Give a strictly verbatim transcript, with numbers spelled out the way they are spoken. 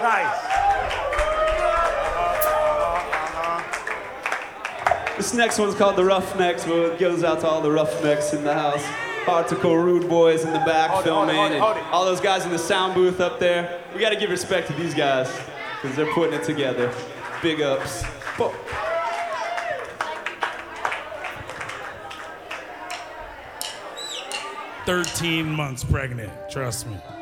Nice. This next one's called The Roughnecks. Well, it goes out to all the roughnecks in the house. Hardcore rude boys in the back hold filming, it, hold it, hold it, and all those guys in the sound booth up there. We gotta give respect to these guys, because they're putting it together. Big ups. Bo- thirteen months pregnant, trust me.